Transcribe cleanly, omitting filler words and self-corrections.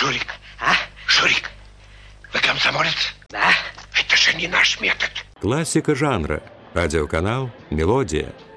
Шурик, А? Шурик, вы комсомолец? Да. Это же не наш метод. Классика жанра. Радиоканал «Мелодия».